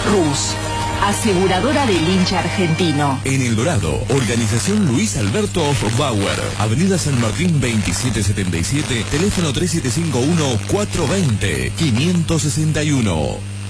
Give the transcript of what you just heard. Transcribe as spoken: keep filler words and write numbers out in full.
Rus, aseguradora del hincha argentino. En El Dorado, organización Luis Alberto Bauer, Avenida San Martín veintisiete setenta y siete, teléfono tres siete cinco uno, cuatro dos cero, cinco seis uno.